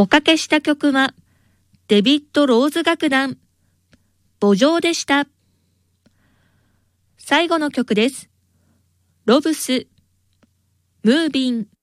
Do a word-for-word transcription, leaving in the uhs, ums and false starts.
おかけした曲はデビッド・ローズ楽団墓場でした。最後の曲です。ロブス、ムービン。